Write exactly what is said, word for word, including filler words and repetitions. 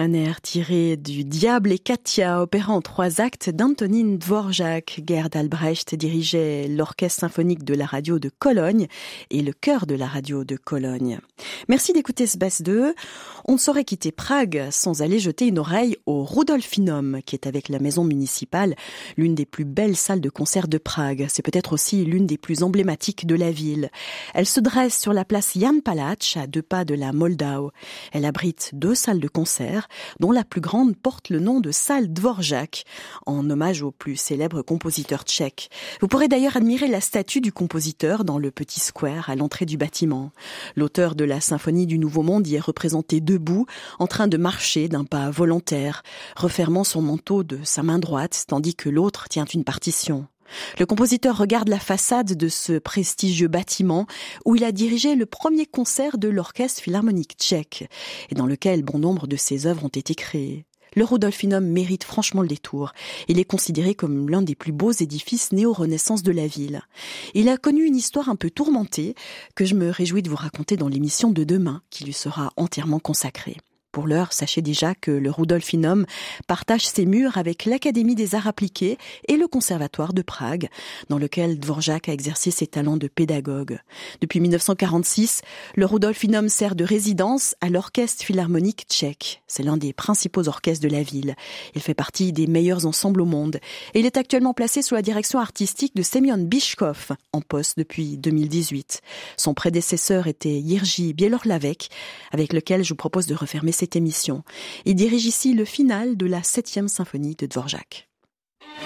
Un air tiré du Diable et Katia, opéra en trois actes d'Antonín Dvořák. Gerd Albrecht dirigeait l'orchestre symphonique de la radio de Cologne et le chœur de la radio de Cologne. Merci d'écouter ce B E S deux. On ne saurait quitter Prague sans aller jeter une oreille au Rudolfinum, qui est avec la maison municipale l'une des plus belles salles de concert de Prague. C'est peut-être aussi l'une des plus emblématiques de la ville. Elle se dresse sur la place Jan Palach, à deux pas de la Moldau. Elle abrite deux salles de concert, dont la plus grande porte le nom de salle Dvořák, en hommage au plus célèbre compositeur tchèque. Vous pourrez d'ailleurs admirer la statue du compositeur dans le petit square à l'entrée du bâtiment. L'auteur de la symphonie du Nouveau Monde y est représenté debout, en train de marcher d'un pas volontaire, refermant son manteau de sa main droite, tandis que l'autre tient une partition. Le compositeur regarde la façade de ce prestigieux bâtiment où il a dirigé le premier concert de l'orchestre philharmonique tchèque et dans lequel bon nombre de ses œuvres ont été créées. Le Rudolfinum mérite franchement le détour. Il est considéré comme l'un des plus beaux édifices néo-renaissance de la ville. Il a connu une histoire un peu tourmentée que je me réjouis de vous raconter dans l'émission de demain qui lui sera entièrement consacrée. Pour l'heure, sachez déjà que le Rudolfinum partage ses murs avec l'Académie des Arts Appliqués et le Conservatoire de Prague, dans lequel Dvořák a exercé ses talents de pédagogue. Depuis mille neuf cent quarante-six, le Rudolfinum sert de résidence à l'Orchestre Philharmonique tchèque. C'est l'un des principaux orchestres de la ville. Il fait partie des meilleurs ensembles au monde. Et il est actuellement placé sous la direction artistique de Semyon Bichkov, en poste depuis deux mille dix-huit. Son prédécesseur était Jiří Bělohlavek, avec lequel je vous propose de refermer cette émission. Il dirige ici le final de la septième symphonie de Dvořák.